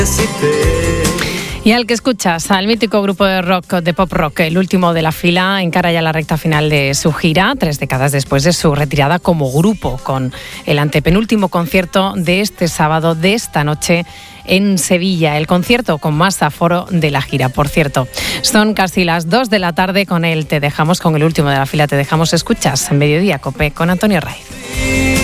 Y al que escuchas, al mítico grupo de pop rock, el último de la fila, encara ya la recta final de su gira, 3 décadas después de su retirada como grupo, con el antepenúltimo concierto de este sábado, de esta noche, en Sevilla. El concierto con más aforo de la gira, por cierto. Son casi las 2 de la tarde, con él te dejamos, con el último de la fila te dejamos, escuchas en Mediodía Cope con Antonio Raiz.